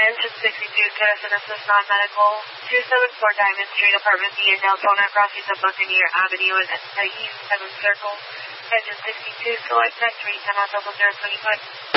Engine 62, Citizen Assist Non-Medical, 274 Diamond Street, Apartment B in Deltona, crossing the Buccaneer Avenue and East 7 Circle. Engine 62, select type 3, 10 025.